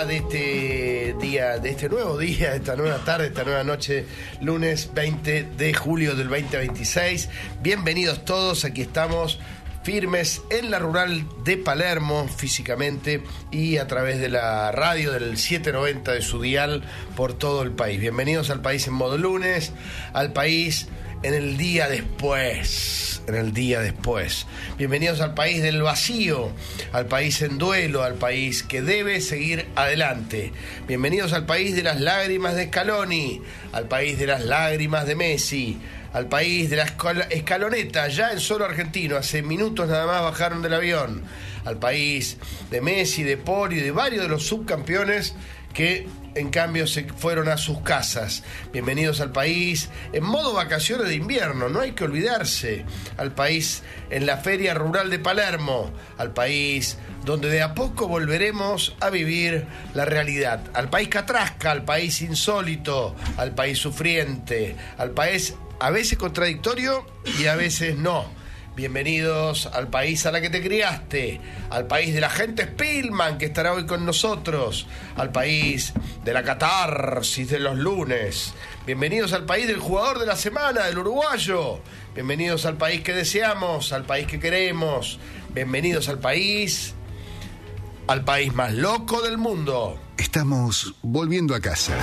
De este día, de este nuevo día, esta nueva tarde, esta nueva noche, lunes 20 de julio del 2026. Bienvenidos todos, aquí estamos firmes en la rural de Palermo, físicamente, y a través de la radio del 790 de su dial por todo el país. Bienvenidos al país en modo lunes, al país en el día después. Bienvenidos al país del vacío, al país en duelo, al país que debe seguir adelante. Bienvenidos al país de las lágrimas de Scaloni, al país de las lágrimas de Messi, al país de la escaloneta, ya en suelo argentino, hace minutos nada más bajaron del avión, al país de Messi, de Poli, de varios de los subcampeones que en cambio se fueron a sus casas. Bienvenidos al país en modo vacaciones de invierno, no hay que olvidarse, al país en la Feria Rural de Palermo, al país donde de a poco volveremos a vivir la realidad, al país catrasca, al país insólito, al país sufriente, al país a veces contradictorio y a veces no. Bienvenidos al país a la que te criaste, al país de la gente Spillman que estará hoy con nosotros, al país de la catarsis de los lunes. Bienvenidos al país del jugador de la semana, del uruguayo. Bienvenidos al país que deseamos, al país que queremos. Bienvenidos al país más loco del mundo. Estamos volviendo a casa.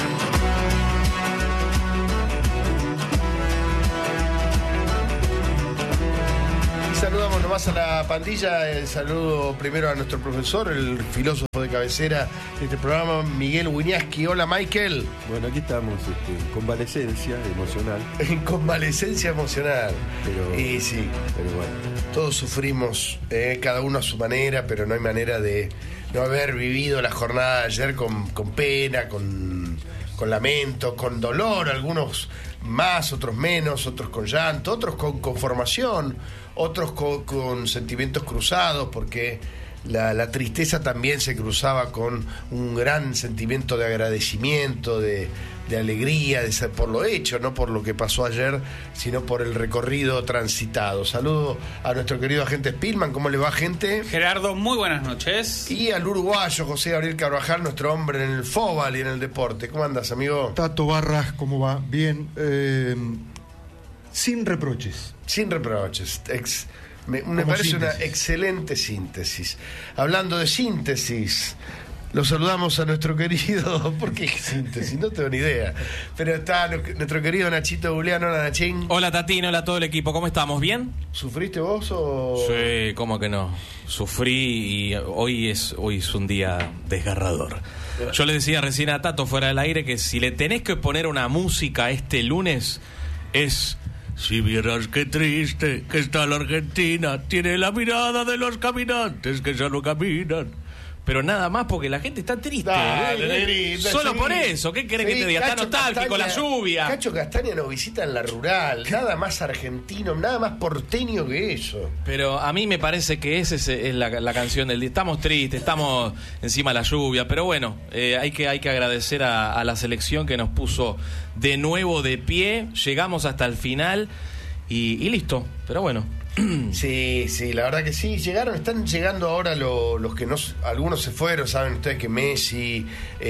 Saludamos nomás a la pandilla. El saludo primero a nuestro profesor, el filósofo de cabecera de este programa, Miguel Wiñaski. Hola, Michael. Bueno, aquí estamos en convalecencia emocional. En convalecencia emocional. Y sí, pero bueno. Todos sufrimos, cada uno a su manera, pero no hay manera de no haber vivido la jornada de ayer con pena, con lamento, con dolor, algunos más, otros menos, otros con llanto, otros con conformación, otros con sentimientos cruzados, porque la tristeza también se cruzaba con un gran sentimiento de agradecimiento, de alegría, por lo hecho, no por lo que pasó ayer, sino por el recorrido transitado. Saludo a nuestro querido agente Spillman. ¿Cómo le va, gente? Gerardo, muy buenas noches. Y al uruguayo José Gabriel Carvajal, nuestro hombre en el fútbol y en el deporte. ¿Cómo andas, amigo? Tato Barras, ¿cómo va? Bien. Sin reproches. Sin reproches. Me parece una excelente síntesis. Hablando de síntesis, lo saludamos a nuestro querido... ¿Por qué síntesis? No tengo ni idea. Pero está nuestro querido Nachito Buliano. Hola, Nachín. Hola, Tatín. Hola a todo el equipo. ¿Cómo estamos? ¿Bien? ¿Sufriste vos o...? Sí, ¿cómo que no? Sufrí y hoy es un día desgarrador. Yo le decía recién a Tato fuera del aire que si le tenés que poner una música este lunes es... Si vieras qué triste que está la Argentina, tiene la mirada de los caminantes que ya no caminan. Pero nada más porque la gente está triste. Dale, solo por eso. ¿Qué querés que te diga? Está nostálgico, la lluvia. Cacho Castaña nos visita en la rural. Nada más argentino, nada más porteño que eso. Pero a mí me parece que esa es la canción del día. Estamos tristes, estamos encima de la lluvia. Pero bueno, hay que agradecer a la selección que nos puso de nuevo de pie. Llegamos hasta el final y listo. Pero bueno. Sí, la verdad que sí, están llegando ahora los que no, algunos se fueron, saben ustedes que Messi,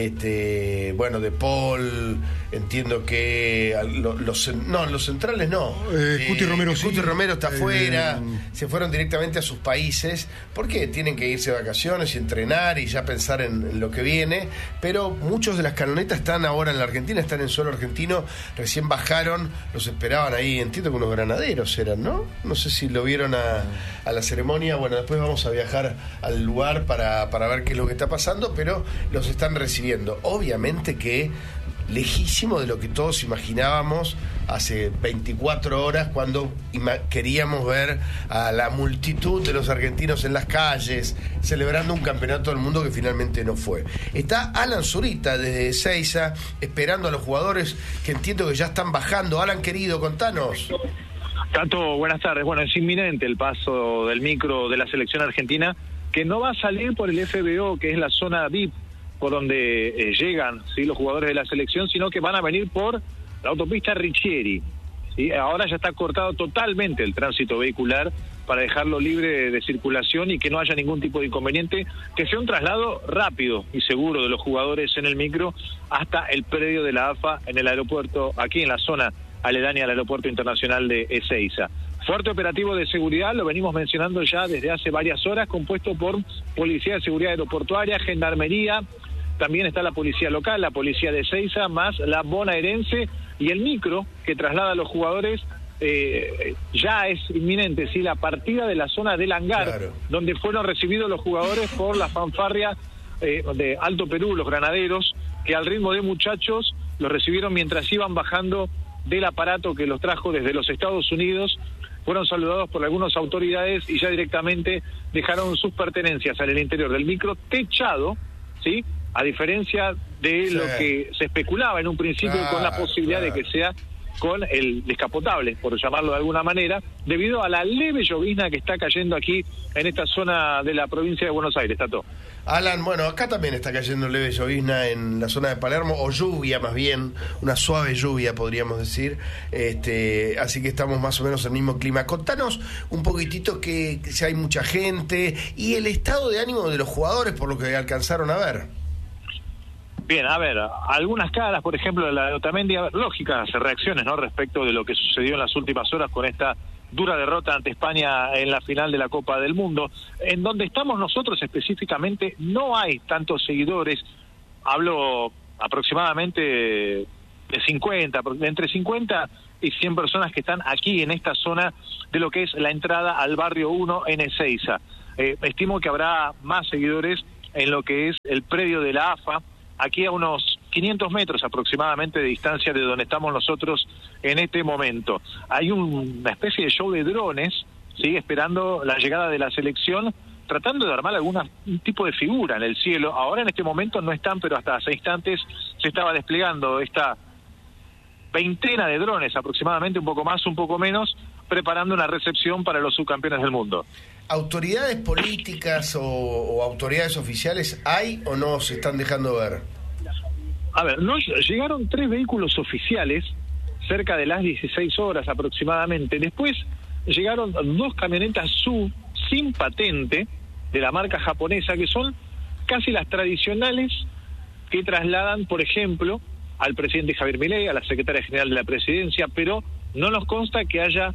De Paul, entiendo que los centrales no. Cuti Romero sí. Cuti Romero está afuera, se fueron directamente a sus países, porque tienen que irse de vacaciones y entrenar y ya pensar en lo que viene, pero muchos de las canonetas están ahora en la Argentina, están en suelo argentino, recién bajaron, los esperaban ahí, entiendo que unos granaderos eran, ¿no? No sé si lo vieron a la ceremonia. Bueno, después vamos a viajar al lugar para ver qué es lo que está pasando, pero los están recibiendo. Obviamente que lejísimo de lo que todos imaginábamos hace 24 horas cuando queríamos ver a la multitud de los argentinos en las calles celebrando un campeonato del mundo que finalmente no fue. Está Alan Zurita desde Ezeiza esperando a los jugadores que entiendo que ya están bajando. Alan, querido, contanos. Tato, buenas tardes. Bueno, es inminente el paso del micro de la selección argentina, que no va a salir por el FBO, que es la zona VIP por donde llegan, ¿sí?, los jugadores de la selección, sino que van a venir por la autopista Riccieri. ¿Sí? Ahora ya está cortado totalmente el tránsito vehicular para dejarlo libre de circulación y que no haya ningún tipo de inconveniente, que sea un traslado rápido y seguro de los jugadores en el micro hasta el predio de la AFA en el aeropuerto, aquí en la zona aledaña al Aeropuerto Internacional de Ezeiza. Fuerte operativo de seguridad, lo venimos mencionando ya desde hace varias horas, compuesto por Policía de Seguridad Aeroportuaria, Gendarmería, también está la Policía Local, la Policía de Ezeiza, más la bonaerense y el micro que traslada a los jugadores. Ya es inminente, ¿sí?, la partida de la zona del hangar, claro, donde fueron recibidos los jugadores por la fanfarria de Alto Perú, los granaderos, que al ritmo de muchachos los recibieron mientras iban bajando del aparato que los trajo desde los Estados Unidos. Fueron saludados por algunas autoridades y ya directamente dejaron sus pertenencias en el interior del micro techado, ¿sí?, a diferencia de lo que se especulaba en un principio, claro, con la posibilidad de que sea con el descapotable, por llamarlo de alguna manera, debido a la leve llovizna que está cayendo aquí en esta zona de la provincia de Buenos Aires, Tato. Alan, bueno, acá también está cayendo leve llovizna en la zona de Palermo, o lluvia más bien, una suave lluvia podríamos decir, así que estamos más o menos en el mismo clima. Contanos un poquitito que si hay mucha gente y el estado de ánimo de los jugadores por lo que alcanzaron a ver. Bien, a ver, algunas caras, por ejemplo, de la de Otamendi, lógicas reacciones, ¿no?, respecto de lo que sucedió en las últimas horas con esta dura derrota ante España en la final de la Copa del Mundo. En donde estamos nosotros específicamente no hay tantos seguidores, hablo aproximadamente de 50, entre 50 y 100 personas que están aquí en esta zona de lo que es la entrada al barrio 1 en Ezeiza. Estimo que habrá más seguidores en lo que es el predio de la AFA, aquí a unos 500 metros aproximadamente de distancia de donde estamos nosotros en este momento. Hay una especie de show de drones, sigue esperando la llegada de la selección, tratando de armar algún tipo de figura en el cielo. Ahora en este momento no están, pero hasta hace instantes se estaba desplegando esta veintena de drones aproximadamente, un poco más, un poco menos, preparando una recepción para los subcampeones del mundo. ¿Autoridades políticas o autoridades oficiales hay o no se están dejando ver? A ver, llegaron 3 vehículos oficiales cerca de las 16 horas aproximadamente. Después llegaron 2 camionetas SUV sin patente de la marca japonesa, que son casi las tradicionales que trasladan, por ejemplo, al presidente Javier Milei, a la secretaria general de la presidencia, pero no nos consta que haya...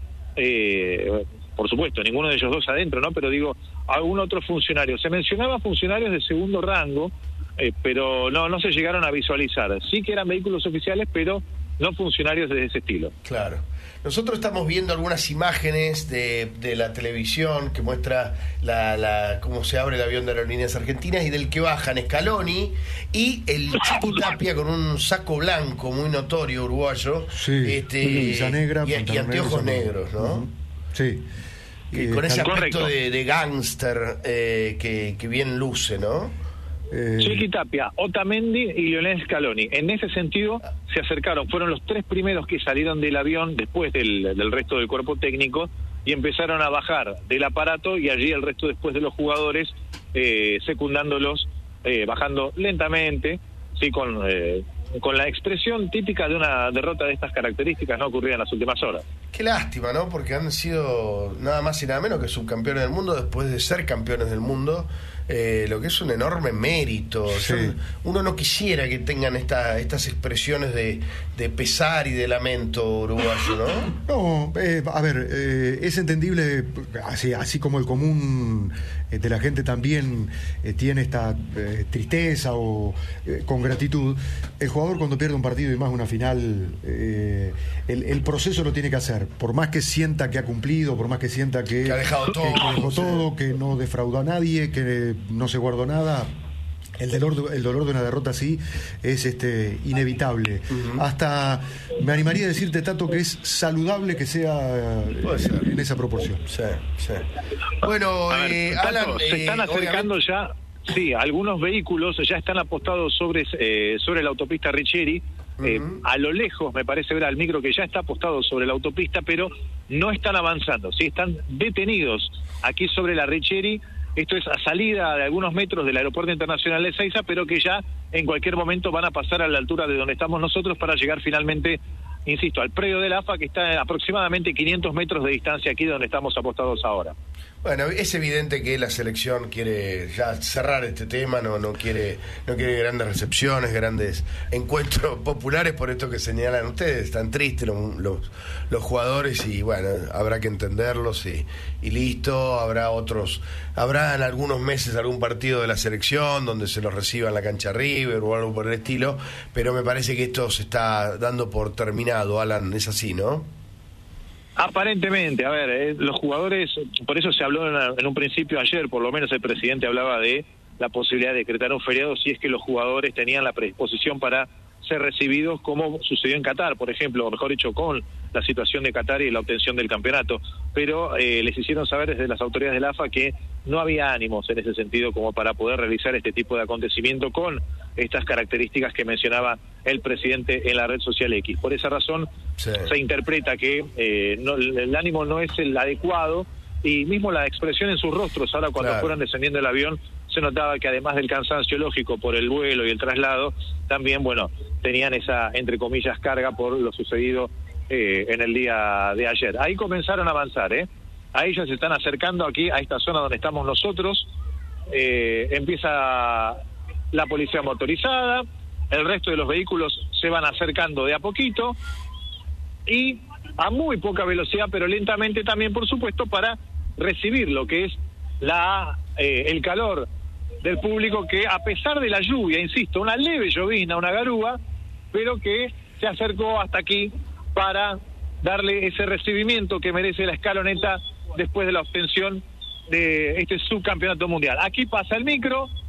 por supuesto, ninguno de ellos dos adentro, ¿no? Pero digo, algún otro funcionario. Se mencionaba funcionarios de segundo rango, pero no se llegaron a visualizar. Sí que eran vehículos oficiales, pero no funcionarios de ese estilo. Claro. Nosotros estamos viendo algunas imágenes de la televisión que muestra cómo se abre el avión de Aerolíneas Argentinas y del que bajan Scaloni y el Chiqui Tapia con un saco blanco muy notorio uruguayo, sí, camisa negra, y anteojos negros, ¿no? Uh-huh. Sí. Con ese aspecto de gángster que bien luce, ¿no? Chiqui Tapia, Otamendi y Lionel Scaloni. En ese sentido se acercaron, fueron los 3 primeros que salieron del avión después del resto del cuerpo técnico y empezaron a bajar del aparato, y allí el resto después de los jugadores secundándolos, bajando lentamente, sí, con la expresión típica de una derrota de estas características no ocurrida en las últimas horas. Qué lástima, ¿no? Porque han sido nada más y nada menos que subcampeones del mundo después de ser campeones del mundo, lo que es un enorme mérito. Sí. Uno no quisiera que tengan estas expresiones de pesar y de lamento uruguayo, ¿no? No, a ver, es entendible, así como el común de la gente también tiene esta tristeza o con gratitud. El jugador cuando pierde un partido y más una final, el proceso lo tiene que hacer, por más que sienta que ha cumplido, por más que sienta que ha dejado todo, que dejó todo, que no defraudó a nadie, que no se guardó nada. El dolor de una derrota así es inevitable. Uh-huh. Hasta me animaría a decirte, Tato, que es saludable que sea en esa proporción. Sí, sí. Bueno, ver, Tato, Alan, se están acercando ya. Sí, algunos vehículos ya están apostados sobre la autopista Richeri. Uh-huh. A lo lejos me parece ver al micro que ya está apostado sobre la autopista, pero no están avanzando, sí, están detenidos aquí sobre la Richeri. Esto es a salida de algunos metros del Aeropuerto Internacional de Ezeiza, pero que ya en cualquier momento van a pasar a la altura de donde estamos nosotros para llegar finalmente, insisto, al predio de la AFA, que está a aproximadamente 500 metros de distancia aquí de donde estamos apostados ahora. Bueno, es evidente que la selección quiere ya cerrar este tema, no quiere grandes recepciones, grandes encuentros populares, por esto que señalan ustedes. Están tristes los jugadores y bueno, habrá que entenderlos y listo. Habrá en algunos meses algún partido de la selección donde se los reciba en la cancha River o algo por el estilo, pero me parece que esto se está dando por terminado, Alan, es así, ¿no? Aparentemente, a ver, los jugadores, por eso se habló en un principio ayer, por lo menos el presidente hablaba de la posibilidad de decretar un feriado si es que los jugadores tenían la predisposición para ser recibidos, como sucedió en Qatar, por ejemplo, o mejor dicho, con la situación de Qatar y la obtención del campeonato. Pero les hicieron saber desde las autoridades de la AFA que no había ánimos en ese sentido como para poder realizar este tipo de acontecimiento con estas características que mencionaba el presidente en la red social X. Por esa razón se interpreta que el ánimo no es el adecuado, y mismo la expresión en sus rostros ahora cuando fueron descendiendo del avión se notaba que además del cansancio lógico por el vuelo y el traslado, también, bueno, tenían esa, entre comillas, carga por lo sucedido en el día de ayer. Ahí comenzaron a avanzar, Ahí ya se están acercando aquí a esta zona donde estamos nosotros. Empieza la policía motorizada, el resto de los vehículos se van acercando de a poquito y a muy poca velocidad, pero lentamente también, por supuesto, para recibir lo que es el calor del público, que a pesar de la lluvia, insisto, una leve llovizna, una garúa, pero que se acercó hasta aquí para darle ese recibimiento que merece la escaloneta después de la obtención de este subcampeonato mundial. Aquí pasa el micro,